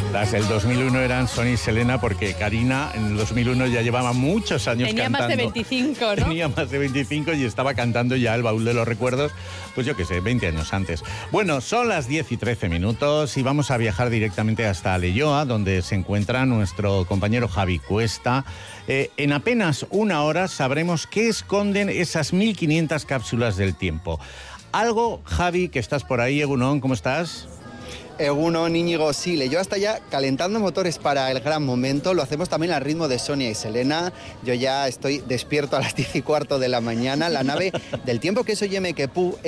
Las del 2001 eran Sonny y Selena porque Karina en el 2001 ya llevaba muchos años cantando. Tenía más de 25, ¿no? Tenía más de 25 y estaba cantando ya el baúl de los recuerdos, pues yo qué sé, 20 años antes. Bueno, son las 10 y 13 minutos y vamos a viajar directamente hasta Leioa, donde se encuentra nuestro compañero Javi Cuesta. En apenas una hora sabremos qué esconden esas 1500 cápsulas del tiempo. Algo, Javi, que estás por ahí, Egunon, ¿cómo estás? Egunon, Íñigo, sí, Leioa está ya calentando motores para el gran momento. Lo hacemos también al ritmo de Sonia y Selena. Yo ya estoy despierto a las 10:15 de la mañana. La nave del tiempo, que es hoy MQP,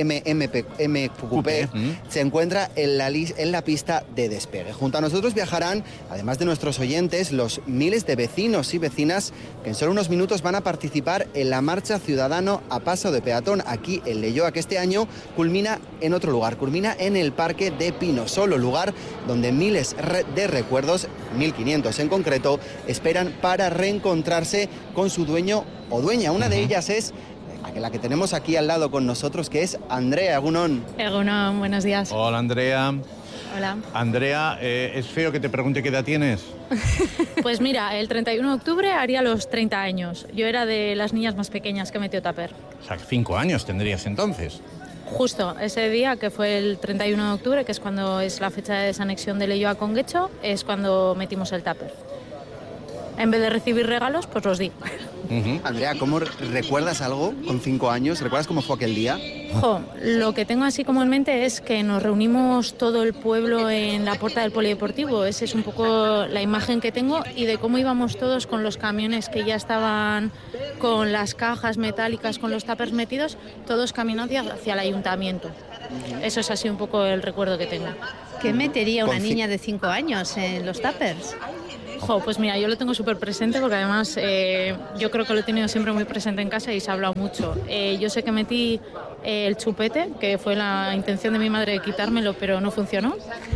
se encuentra en la pista de despegue. Junto a nosotros viajarán, además de nuestros oyentes, los miles de vecinos y vecinas que en solo unos minutos van a participar en la marcha Ciudadano a Paso de Peatón aquí en Leioa, que este año culmina en otro lugar, culmina en el Parque de Pinosolo, lugar donde miles de recuerdos, 1500 en concreto, esperan para reencontrarse con su dueño o dueña. Una de ellas es la que tenemos aquí al lado con nosotros, que es Andrea. Egunon. Egunon, buenos días. Hola, Andrea. Hola. Andrea, ¿es feo que te pregunte qué edad tienes? Pues mira, el 31 de octubre haría los 30 años. Yo era de las niñas más pequeñas que metió tupper. O sea, 5 años tendrías entonces. Justo ese día, que fue el 31 de octubre, que es cuando es la fecha de desanexión de Leioa con Guecho, es cuando metimos el tupper. En vez de recibir regalos, pues los di. Andrea, ¿cómo recuerdas algo con 5 años? ¿Recuerdas cómo fue aquel día? Lo que tengo así como en mente es que nos reunimos todo el pueblo en la puerta del polideportivo. Esa es un poco la imagen que tengo, y de cómo íbamos todos con los camiones que ya estaban con las cajas metálicas, con los tuppers metidos, todos caminando hacia el ayuntamiento. Eso es así un poco el recuerdo que tengo. ¿Qué metería una niña de 5 años en los tuppers? Pues mira, yo lo tengo súper presente porque además yo creo que lo he tenido siempre muy presente en casa y se ha hablado mucho. Yo sé que metí el chupete, que fue la intención de mi madre de quitármelo, pero no funcionó.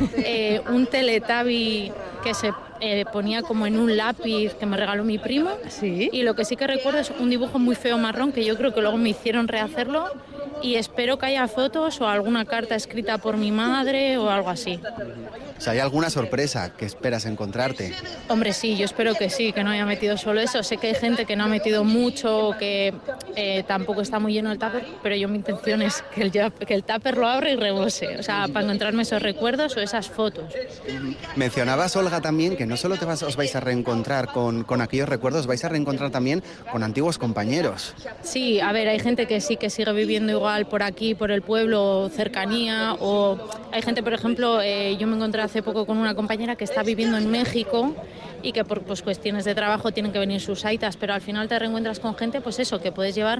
Un Teletubby que se ponía como en un lápiz que me regaló mi primo. ¿Sí? Y lo que sí que recuerdo es un dibujo muy feo marrón que yo creo que luego me hicieron rehacerlo, y espero que haya fotos o alguna carta escrita por mi madre o algo así. O sea, ¿hay alguna sorpresa que esperas encontrarte? Hombre, sí, yo espero que sí, que no haya metido solo eso. Sé que hay gente que no ha metido mucho, que tampoco está muy lleno el tupper, pero yo mi intención es que el tupper lo abra y rebose, o sea, para encontrarme esos recuerdos o esas fotos. Mencionabas, Olga, también que no solo os vais a reencontrar con aquellos recuerdos, vais a reencontrar también con antiguos compañeros. Sí, a ver, hay gente que sí que sigue viviendo igual por aquí, por el pueblo, cercanía, o hay gente, por ejemplo, yo me encontré hace poco con una compañera que está viviendo en México y que por cuestiones de trabajo tienen que venir sus aitas, pero al final te reencuentras con gente, pues eso, que puedes llevar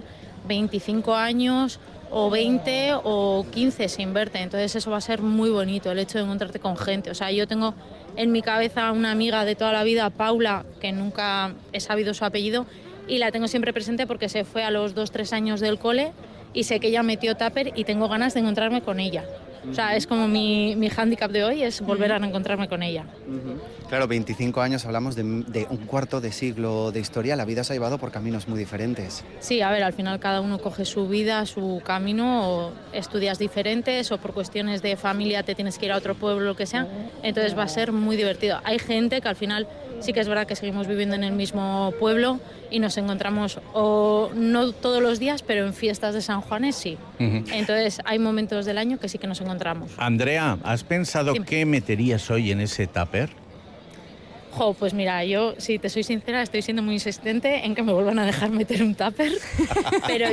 25 años o 20 o 15 sin verte, entonces eso va a ser muy bonito, el hecho de encontrarte con gente. O sea, yo tengo en mi cabeza una amiga de toda la vida, Paula, que nunca he sabido su apellido, y la tengo siempre presente porque se fue a los 2-3 años del cole y sé que ella metió tupper y tengo ganas de encontrarme con ella. O sea, es como mi hándicap de hoy, es volver a reencontrarme con ella. Claro, 25 años, hablamos de un cuarto de siglo de historia. La vida se ha llevado por caminos muy diferentes. Sí, a ver, al final cada uno coge su vida, su camino, o estudias diferentes, o por cuestiones de familia te tienes que ir a otro pueblo, lo que sea. Entonces va a ser muy divertido. Hay gente que al final sí que es verdad que seguimos viviendo en el mismo pueblo y nos encontramos, o no todos los días, pero en fiestas de San Juanes sí. Entonces hay momentos del año que sí que nos encontramos. Andrea, ¿has pensado qué meterías hoy en ese tupper? Pues mira, yo, si te soy sincera, estoy siendo muy insistente en que me vuelvan a dejar meter un tupper, pero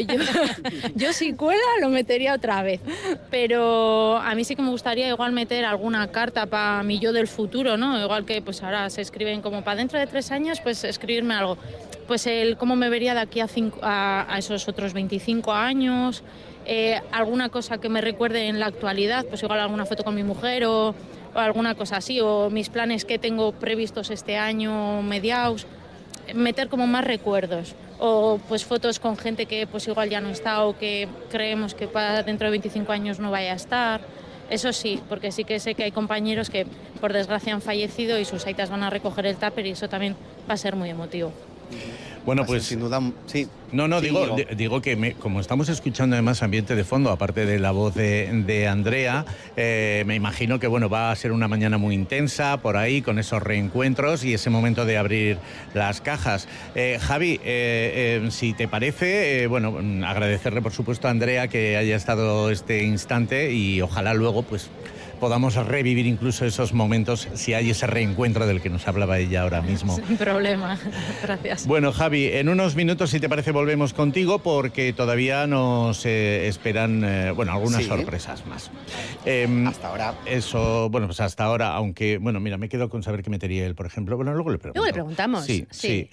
yo si cuela lo metería otra vez. Pero a mí sí que me gustaría igual meter alguna carta para mi yo del futuro, ¿no? Igual que pues ahora se escriben como para dentro de 3 años, pues escribirme algo. Pues el cómo me vería de aquí a esos otros 25 años, alguna cosa que me recuerde en la actualidad, pues igual alguna foto con mi mujer o alguna cosa así, o mis planes que tengo previstos este año, mediados, meter como más recuerdos, o pues fotos con gente que pues igual ya no está o que creemos que para dentro de 25 años no vaya a estar. Eso sí, porque sí que sé que hay compañeros que por desgracia han fallecido y sus aitas van a recoger el tupper y eso también va a ser muy emotivo. Bueno, pues sin duda, sí. No, Sí, digo que como estamos escuchando además ambiente de fondo, aparte de la voz de Andrea, me imagino que bueno, va a ser una mañana muy intensa por ahí, con esos reencuentros y ese momento de abrir las cajas. Javi, si te parece, bueno, agradecerle por supuesto a Andrea que haya estado este instante y ojalá luego pues podamos revivir incluso esos momentos si hay ese reencuentro del que nos hablaba ella ahora mismo. Sin problema, gracias. Bueno, Javi, en unos minutos, si te parece, volvemos contigo porque todavía nos esperan, algunas sorpresas más. Hasta ahora. Eso, bueno, pues hasta ahora, aunque, bueno, mira, me quedo con saber qué metería él, por ejemplo. Bueno, luego le pregunto. Luego le preguntamos. Sí.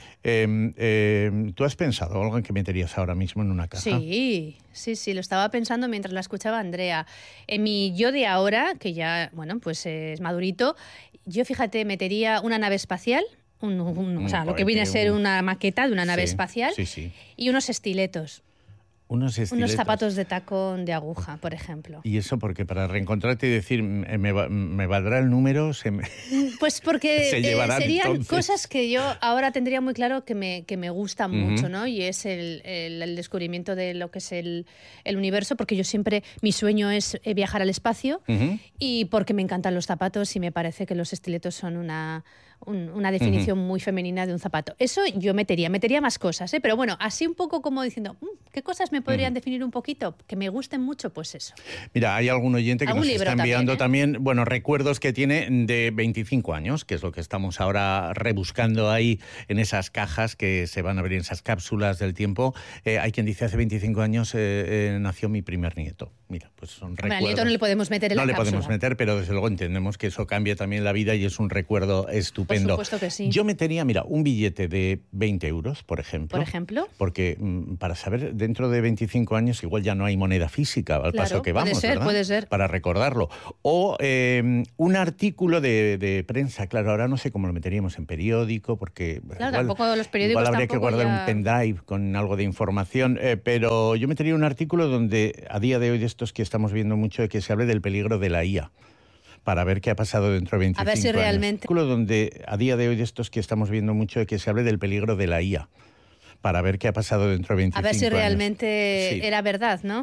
¿Tú has pensado algo en qué meterías ahora mismo en una caja? Sí, lo estaba pensando mientras la escuchaba Andrea. En mi yo de ahora, que ya, bueno, pues es madurito, yo, fíjate, metería una nave espacial, o sea, lo que viene a ser una maqueta de una nave espacial, y unos estiletos. Unos zapatos de tacón de aguja, por ejemplo. ¿Y eso porque para reencontrarte y decir, me valdrá el número? Pues porque serían entonces cosas que yo ahora tendría muy claro que me gustan mucho, ¿no? Y es el descubrimiento de lo que es el universo, porque yo siempre, mi sueño es viajar al espacio, y porque me encantan los zapatos y me parece que los estiletos son una definición muy femenina de un zapato. Eso yo metería más cosas, pero bueno, así un poco como diciendo, ¿qué cosas me podrían definir un poquito? Que me gusten mucho, pues eso. Mira, hay algún oyente que nos está enviando también, bueno, recuerdos que tiene de 25 años, que es lo que estamos ahora rebuscando ahí en esas cajas que se van a abrir, en esas cápsulas del tiempo. Hay quien dice, hace 25 años nació mi primer nieto. Mira, pues son recuerdos. Al nieto no le podemos meter en la cápsula. No le podemos meter, pero desde luego entendemos que eso cambia también la vida y es un recuerdo estupendo. Por supuesto que sí. Yo metería, mira, un billete de 20 euros, por ejemplo. ¿Por ejemplo? Porque para saber, dentro de 25 años igual ya no hay moneda física al paso que vamos, ¿verdad? Puede ser. Para recordarlo. O un artículo de prensa, claro, ahora no sé cómo lo meteríamos en periódico, porque claro, tampoco los periódicos igual habría que guardar un pendrive con algo de información, pero yo metería un artículo donde a día de hoy, de estos que estamos viendo mucho, de que se hable del peligro de la IA. Para ver qué ha pasado dentro de 25 años. A ver si realmente... Donde a día de hoy, de estos que estamos viendo mucho, de que se hable del peligro de la IA. Para ver qué ha pasado dentro de 25 años. A ver si realmente era verdad, ¿no?